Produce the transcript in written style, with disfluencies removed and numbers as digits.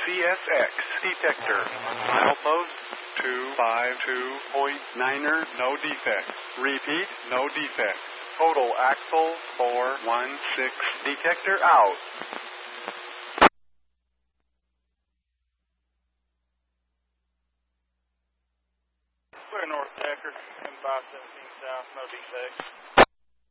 CSX detector. Milepost 252.9er, no defects. Repeat, no defects. Total axle 416. Detector out. Clear North Decker, M517 South, no defects.